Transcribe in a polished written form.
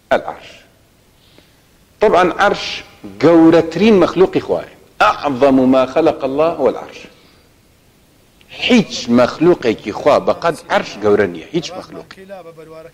العرش. طبعا عرش قورترين مخلوق إخوائي، أعظم ما خلق الله هو العرش. هیچ مخلوقێکی خوا بەقەد عەرش گەورە نییە، هیچ مخلوق.